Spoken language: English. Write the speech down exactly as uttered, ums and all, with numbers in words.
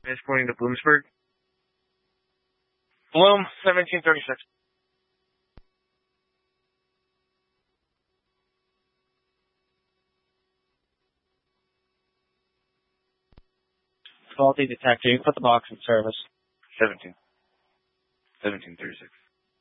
Transporting to Bloomsburg. Bloom, seventeen thirty-six. Faulty detector. You can put the box in service. seventeen. seventeen thirty-six.